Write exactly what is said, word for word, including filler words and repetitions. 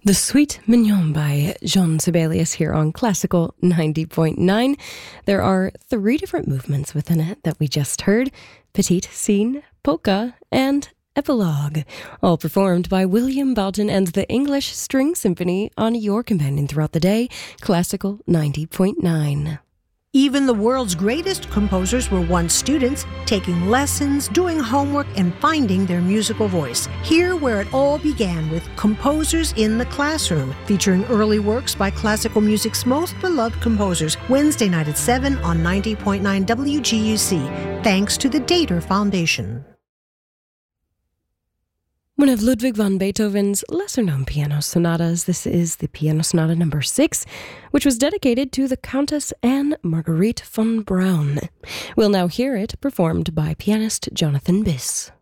The Suite Mignon by Jean Sibelius here on Classical ninety point nine. There are three different movements within it that we just heard: Petite Scene, Polka, and Epilogue, all performed by William Boughton and the English String Symphony on your companion throughout the day, Classical ninety point nine. Even the world's greatest composers were once students, taking lessons, doing homework, and finding their musical voice. Here where it all began with Composers in the Classroom, featuring early works by classical music's most beloved composers, Wednesday night at seven on ninety point nine W G U C, thanks to the Dater Foundation. One of Ludwig van Beethoven's lesser-known piano sonatas, this is the Piano Sonata number six, which was dedicated to the Countess Anne Marguerite von Braun. We'll now hear it performed by pianist Jonathan Biss.